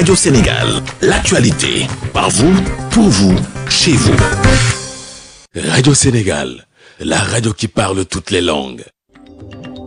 Radio Sénégal, l'actualité, par vous, pour vous, chez vous. Radio Sénégal, la radio qui parle toutes les langues.